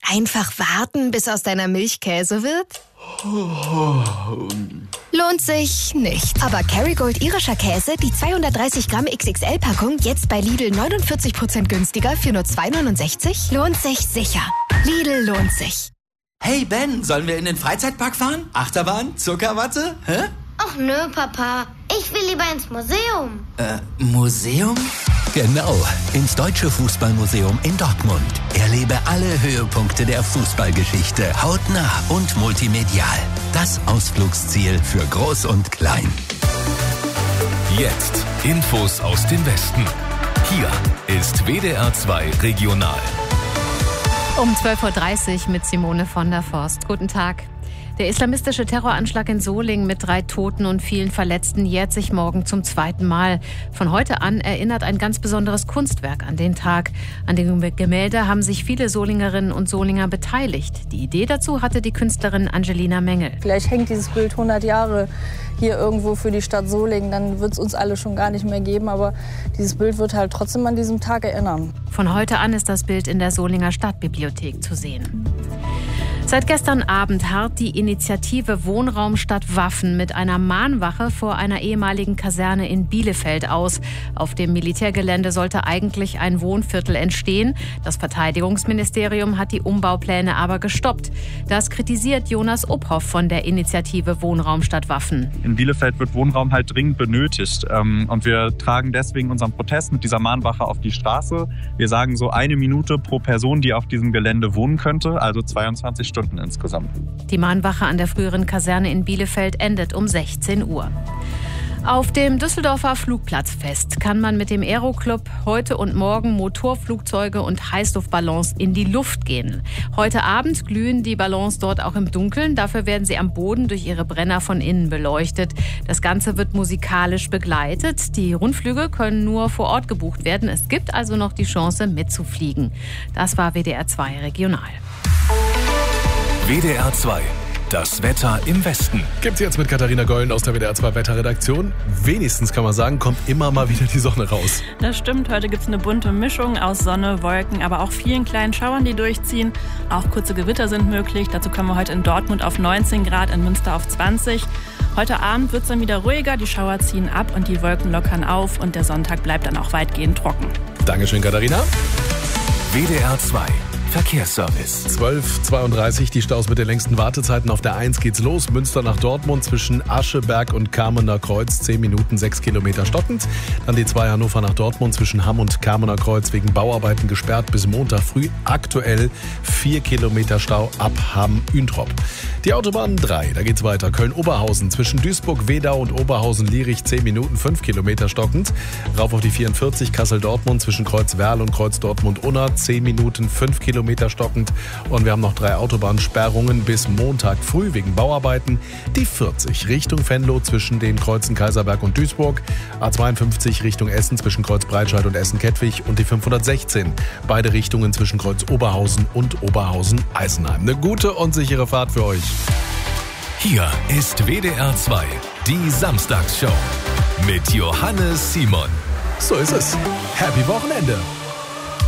Einfach warten, bis aus deiner Milch Käse wird? Lohnt sich nicht. Aber Kerrygold irischer Käse, die 230 Gramm XXL-Packung, jetzt bei Lidl 49% günstiger für nur 2,69? Lohnt sich sicher. Lidl lohnt sich. Hey Ben, sollen wir in den Freizeitpark fahren? Achterbahn? Zuckerwatte? Hä? Ach nö, Papa. Ich will lieber ins Museum. Museum? Genau, ins Deutsche Fußballmuseum in Dortmund. Erlebe alle Höhepunkte der Fußballgeschichte hautnah und multimedial. Das Ausflugsziel für Groß und Klein. Jetzt Infos aus dem Westen. Hier ist WDR 2 Regional. Um 12.30 Uhr mit Simone von der Forst. Guten Tag. Der islamistische Terroranschlag in Solingen mit 3 Toten und vielen Verletzten jährt sich morgen zum 2. Mal. Von heute an erinnert ein ganz besonderes Kunstwerk an den Tag. An dem Gemälde haben sich viele Solingerinnen und Solinger beteiligt. Die Idee dazu hatte die Künstlerin Angelina Mengel. Vielleicht hängt dieses Bild 100 Jahre hier irgendwo für die Stadt Solingen. Dann wird es uns alle schon gar nicht mehr geben. Aber dieses Bild wird halt trotzdem an diesem Tag erinnern. Von heute an ist das Bild in der Solinger Stadtbibliothek zu sehen. Seit gestern Abend harrt die Initiative Wohnraum statt Waffen mit einer Mahnwache vor einer ehemaligen Kaserne in Bielefeld aus. Auf dem Militärgelände sollte eigentlich ein Wohnviertel entstehen. Das Verteidigungsministerium hat die Umbaupläne aber gestoppt. Das kritisiert Jonas Uphoff von der Initiative Wohnraum statt Waffen. In Bielefeld wird Wohnraum halt dringend benötigt. Und wir tragen deswegen unseren Protest mit dieser Mahnwache auf die Straße. Wir sagen so 1 Minute pro Person, die auf diesem Gelände wohnen könnte, also 22 Stunden insgesamt. Die Mahnwache an der früheren Kaserne in Bielefeld endet um 16 Uhr. Auf dem Düsseldorfer Flugplatzfest kann man mit dem Aeroclub heute und morgen Motorflugzeuge und Heißluftballons in die Luft gehen. Heute Abend glühen die Ballons dort auch im Dunkeln. Dafür werden sie am Boden durch ihre Brenner von innen beleuchtet. Das Ganze wird musikalisch begleitet. Die Rundflüge können nur vor Ort gebucht werden. Es gibt also noch die Chance mitzufliegen. Das war WDR 2 Regional. WDR 2. Das Wetter im Westen. Gibt's jetzt mit Katharina Gollen aus der WDR 2 Wetterredaktion. Wenigstens kann man sagen, kommt immer mal wieder die Sonne raus. Das stimmt, heute gibt's eine bunte Mischung aus Sonne, Wolken, aber auch vielen kleinen Schauern, die durchziehen. Auch kurze Gewitter sind möglich. Dazu kommen wir heute in Dortmund auf 19 Grad, in Münster auf 20. Heute Abend wird's dann wieder ruhiger, die Schauer ziehen ab und die Wolken lockern auf und der Sonntag bleibt dann auch weitgehend trocken. Dankeschön, Katharina. WDR 2. Verkehrsservice. 12:32, die Staus mit den längsten Wartezeiten. Auf der 1 geht's los. Münster nach Dortmund zwischen Ascheberg und Kamener Kreuz. 10 Minuten, 6 Kilometer stockend. Dann die 2 Hannover nach Dortmund zwischen Hamm und Kamener Kreuz wegen Bauarbeiten gesperrt bis Montag früh. Aktuell 4 Kilometer Stau ab Hamm-Üntrop. Die Autobahn 3, da geht's weiter. Köln-Oberhausen zwischen Duisburg-Wedau und Oberhausen-Lierich 10 Minuten, 5 Kilometer stockend. Rauf auf die 44 Kassel-Dortmund zwischen Kreuz-Werl und Kreuz-Dortmund-Unna 10 Minuten, 5 Kilometer stockend. Und wir haben noch 3 Autobahnsperrungen bis Montag früh wegen Bauarbeiten. Die 40 Richtung Venlo zwischen den Kreuzen Kaiserberg und Duisburg. A52 Richtung Essen zwischen Kreuz Breitscheid und Essen-Kettwig. Und die 516 beide Richtungen zwischen Kreuz Oberhausen und Oberhausen-Eisenheim. Eine gute und sichere Fahrt für euch. Hier ist WDR 2, die Samstagsshow mit Johannes Simon. So ist es. Happy Wochenende.